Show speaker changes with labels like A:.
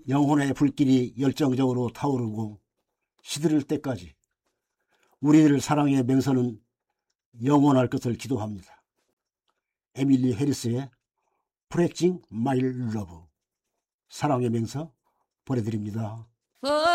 A: 영혼의 불길이 열정적으로 타오르고 시들을 때까지 우리들 사랑의 맹세는 영원할 것을 기도합니다. 에밀리 해리스의 Protecting My Love, 사랑의 맹세 보내드립니다.